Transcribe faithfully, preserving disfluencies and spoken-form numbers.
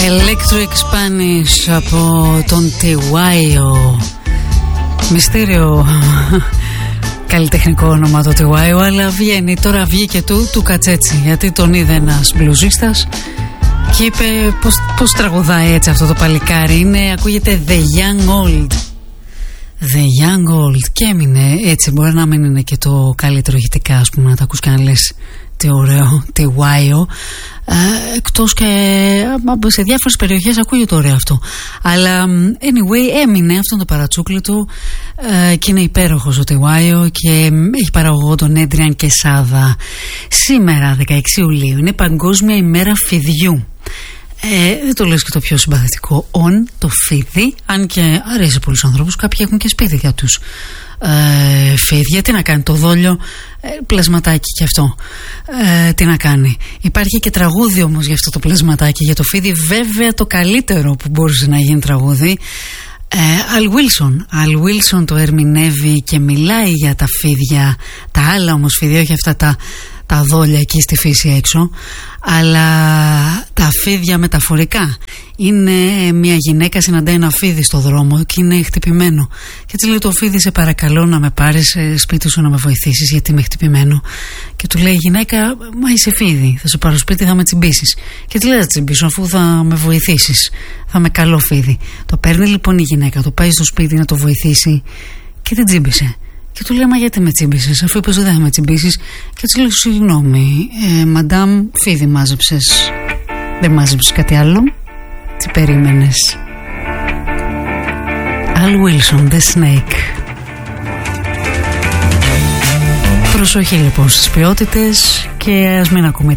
Electric Spanish από τον Τιουάιο. Μυστήριο καλλιτεχνικό όνομα το Τιουάιο, αλλά βγαίνει, τώρα βγήκε του, του κατσέτσι, γιατί τον είδε ένας μπλουζίστας και είπε πως, πως τραγουδάει έτσι αυτό το παλικάρι. Είναι, ακούγεται The Young Old. The Young Old. Και έμεινε έτσι. Μπορεί να μην είναι και το καλύτερο ηχητικά, ας πούμε, να τα ακούς και να λες τι ωραίο, τι γουάιο. Ε, εκτός και σε διάφορες περιοχές ακούγεται ωραίο αυτό. Αλλά anyway, έμεινε αυτό το παρατσούκλι του ε, και είναι υπέροχος ο Τιουάιο και έχει παραγωγό τον Έντριαν Κεσάδα. Σήμερα δεκαέξι Ιουλίου είναι Παγκόσμια ημέρα φιδιού. Ε, δεν το λες και το πιο συμπαθητικό. On, το φίδι, αν και αρέσει πολλούς ανθρώπους, κάποιοι έχουν και σπίτι για τους ε, φίδια. Τι να κάνει το δόλιο, ε, πλασματάκι κι αυτό. Ε, τι να κάνει. Υπάρχει και τραγούδι όμως για αυτό το πλασματάκι, για το φίδι. Βέβαια το καλύτερο που μπορούσε να γίνει τραγούδι. Αλ Βίλσον. Αλ Βίλσον το ερμηνεύει και μιλάει για τα φίδια, τα άλλα όμως φίδια, όχι αυτά τα, τα δόλια εκεί στη φύση έξω, αλλά τα φίδια μεταφορικά. Είναι μια γυναίκα, συναντάει ένα φίδι στο δρόμο και είναι χτυπημένο. Και έτσι λέει το φίδι, σε παρακαλώ να με πάρεις σπίτι σου να με βοηθήσεις, γιατί είμαι χτυπημένο. Και του λέει η γυναίκα, μα είσαι φίδι, θα σε πάρω σπίτι, θα με τσιμπήσεις. Και τι λέει, θα τσιμπήσω αφού θα με βοηθήσεις, θα με καλό φίδι. Το παίρνει λοιπόν η γυναίκα, το πάει στο σπίτι να το βοηθήσει και την τσίμπησε. Και του λέει, μα γιατί με τσίμπησες, αφού είπες ότι δεν θα με τσιμπήσεις. Και έτσι λέει, συγγνώμη, ε, μαντάμ, φίδι μάζεψες, δεν μάζεψες κάτι άλλο, τι περίμενες. Al Wilson, The Snake. Προσοχή λοιπόν στις ποιότητες και ας μην ακούμε